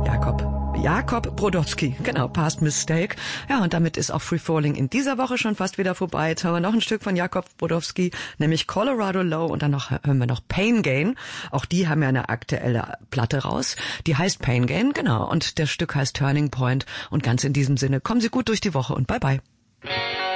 Jakob Brodowski, genau, Past Mistake. Ja, und damit ist auch Free Falling in dieser Woche schon fast wieder vorbei. Jetzt hören wir noch ein Stück von Jakob Brodowski, nämlich Colorado Low, und dann hören wir noch Pain Gain. Auch die haben ja eine aktuelle Platte raus. Die heißt Pain Gain, genau, und das Stück heißt Turning Point. Und ganz in diesem Sinne, kommen Sie gut durch die Woche und bye bye.